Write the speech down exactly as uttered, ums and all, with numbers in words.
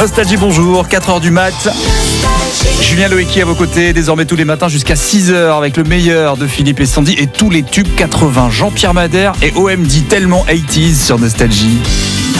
Nostalgie, bonjour, quatre heures du mat. Julien Loïki à vos côtés, désormais tous les matins jusqu'à six heures avec le meilleur de Philippe et Sandy et tous les tubes quatre-vingts. Jean-Pierre Madère et O M D tellement quatre-vingt-dix sur Nostalgie.